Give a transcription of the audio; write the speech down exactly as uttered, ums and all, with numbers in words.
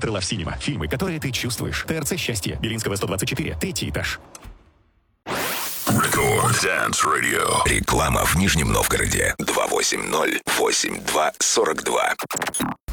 Кинотеатр Love Cinema. Фильмы, которые ты чувствуешь. ТРЦ «Счастье». Белинского, сто двадцать четыре. Третий этаж. Record Dance Radio. Реклама в Нижнем Новгороде. два восемь ноль восемь два сорок два.